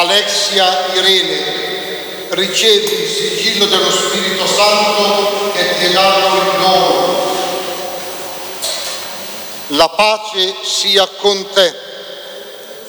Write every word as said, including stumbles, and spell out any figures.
Alessia Irene, ricevi il sigillo dello Spirito Santo che ti è dato in dono. La pace sia con te.